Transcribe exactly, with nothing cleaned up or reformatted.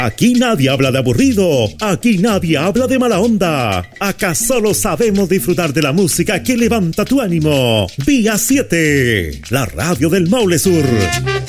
Aquí nadie habla de aburrido, aquí nadie habla de mala onda. Acá solo sabemos disfrutar de la música que levanta tu ánimo. Vía siete, la radio del Maule Sur.